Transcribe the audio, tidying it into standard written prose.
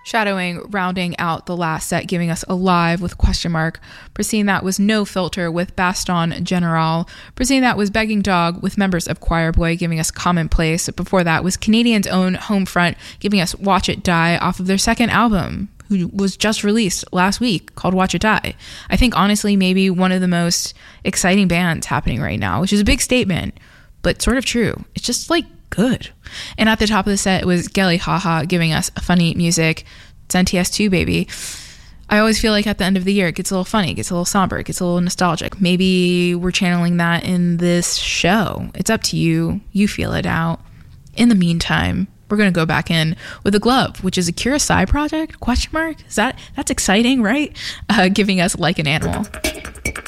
Shadowing rounding out the last set, giving us Alive with Question Mark. Preceding that was No Filter with Baston General. Preceding that was Begging Dog with members of Choir Boy, giving us Commonplace. Before that was Canadians' own Homefront, giving us Watch It Die off of their second album, who was just released last week, called Watch It Die. I think, honestly, maybe one of the most exciting bands happening right now, which is a big statement, but sort of true. It's just, like, good. And at the top of the set was Gelly Haha giving us funny music. It's NTS2, baby. I always feel like at the end of the year it gets a little funny, it gets a little somber, it gets a little nostalgic. Maybe we're channeling that in this show. It's up to you. You feel it out. In the meantime, we're going to go back in with A Glove, which is a Kira Sai project? Question mark? That's exciting, right? Giving us Like an Animal.